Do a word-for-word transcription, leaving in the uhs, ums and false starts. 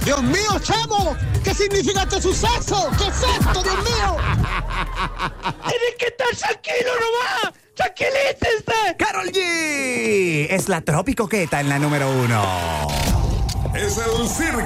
Dios mío, chamo, ¿qué significa este suceso? ¿Qué es esto, Dios mío? Tienes que estar tranquilo nomás. ¡Tranquilícense! ¡Karol G! Es la tropicoqueta en la número uno. Es el circo.